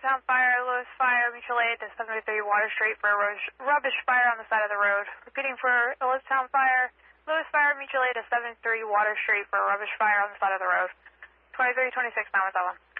Elizabethtown Fire, Lewis Fire, mutual aid to 73 Water Street for a rubbish fire on the side of the road. Repeating for Elizabethtown Fire, Lewis Fire, mutual aid to 73 Water Street for a rubbish fire on the side of the road. 2326 917.